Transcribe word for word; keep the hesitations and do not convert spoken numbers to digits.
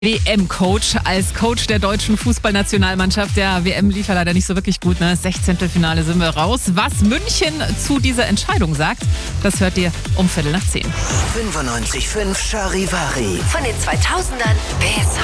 W M-Coach als Coach der deutschen Fußballnationalmannschaft. Der W M lief ja leider nicht so wirklich gut. Ne? Sechzehntelfinale sind wir raus. Was München zu dieser Entscheidung sagt, das hört ihr um Viertel nach zehn. fünfundneunzig Komma fünf Charivari. Von den zweitausendern bis